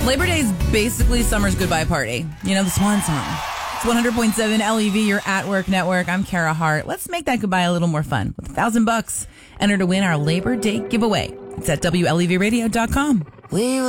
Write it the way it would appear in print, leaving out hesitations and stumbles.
Labor Day is basically summer's goodbye party. You know, the swan song. It's 100.7 LEV, your at work network. I'm Kara Hart. Let's make that goodbye a little more fun with $1,000. Enter to win our Labor Day giveaway. It's at WLEVradio.com.